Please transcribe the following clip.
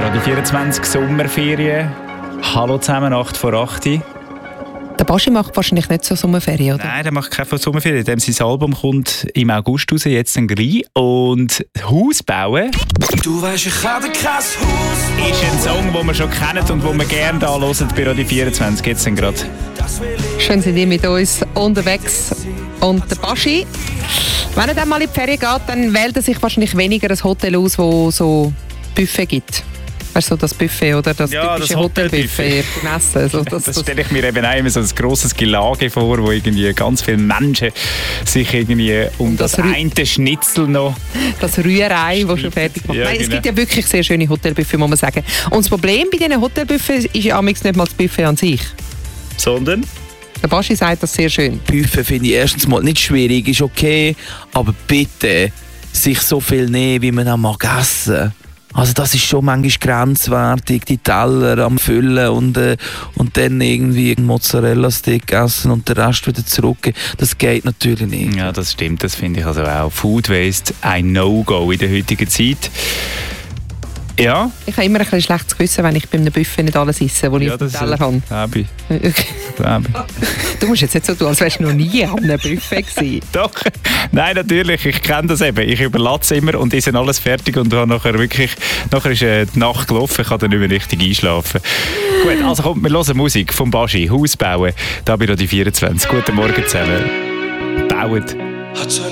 Radio 24 Sommerferien. Hallo zusammen, 8 vor 8. Der Baschi macht wahrscheinlich nicht so Sommerferien, oder? Nein, der macht keine Sommerferien. Dem sein Album kommt im August raus, jetzt ein gleich. Und Haus bauen. Du weißt, ich habe kein Haus. Ist ein Song, den wir schon kennen und den wir gerne da hören bei Radio 24. Jetzt gerade. Schön sind ihr mit uns unterwegs. Und der Baschi, wenn er dann mal in die Ferien geht, dann wählt er sich wahrscheinlich weniger ein Hotel aus, wo so Buffet gibt. Weißt du, das Buffet oder das typische Hotelbuffet beim Essen. Also das stelle ich mir eben auch immer so ein grosses Gelage vor, wo irgendwie ganz viele Menschen sich irgendwie um das eine Schnitzel noch... Das Rührei, das schon fertig macht. Ja, Nein, genau. Es gibt ja wirklich sehr schöne Hotelbuffet, muss man sagen. Und das Problem bei diesen Hotelbuffets ist ja nicht mal das Buffet an sich. Sondern? Der Baschi sagt das sehr schön. Buffet finde ich erstens mal nicht schwierig, ist okay, aber bitte sich so viel nehmen, wie man auch mag essen. Also das ist schon manchmal grenzwertig, die Teller am Füllen und dann irgendwie einen Mozzarella-Stick essen und den Rest wieder zurückgeben. Das geht natürlich nicht. Ja, das stimmt, das finde ich also auch. Food Waste, ein No-Go in der heutigen Zeit. Ja. Ich habe immer ein bisschen schlechtes Gewissen, wenn ich bei einem Buffet nicht alles esse, was ich auf dem Teller habe. Du musst jetzt nicht so tun, als wärst du noch nie an einem Buffet gewesen. Doch, nein, natürlich, ich kenne das eben. Ich überlasse immer und esse alles fertig und habe nachher ist die Nacht gelaufen, ich kann dann nicht mehr richtig einschlafen. Gut, also kommt, wir hören Musik vom Baschi, Haus bauen, da bei Radio 24. Guten Morgen zusammen. Baut.